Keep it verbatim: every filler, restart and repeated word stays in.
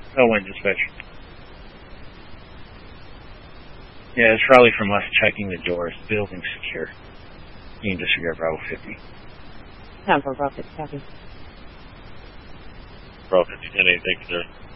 Oh, one dispatch. Yeah, it's probably from us checking the doors. Building secure. You can disregard Bravo fifty. Time for Bravo fifty, copy. Bravo fifty, ten eight, thank you, sir.